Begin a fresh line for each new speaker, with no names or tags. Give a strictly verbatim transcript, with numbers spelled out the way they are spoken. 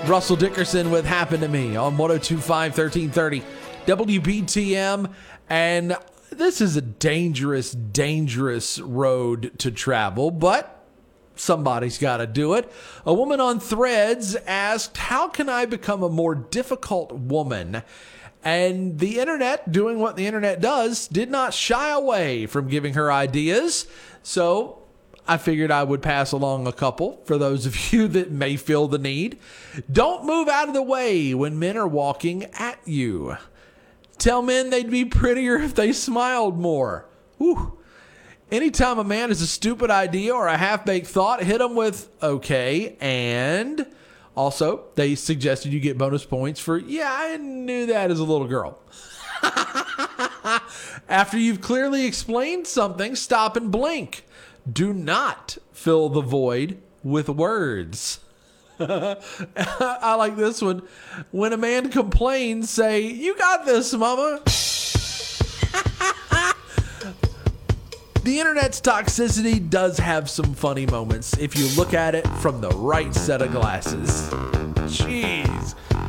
Russell Dickerson with Happened to Me on one oh two point five, thirteen thirty W B T M. And this is a dangerous, dangerous road to travel, but somebody's got to do it. A woman on Threads asked, how can I become a more difficult woman? And the internet, doing what the internet does, did not shy away from giving her ideas. So I figured I would pass along a couple for those of you that may feel the need. Don't move out of the way when men are walking at you. Tell men they'd be prettier if they smiled more. Whew. Anytime a man has a stupid idea or a half-baked thought, hit them with, okay, and also, they suggested you get bonus points for, yeah, I knew that as a little girl. After you've clearly explained something, stop and blink. Do not fill the void with words. I like this one. When a man complains, say, you got this, mama. The internet's toxicity does have some funny moments if you look at it from the right set of glasses. Jeez.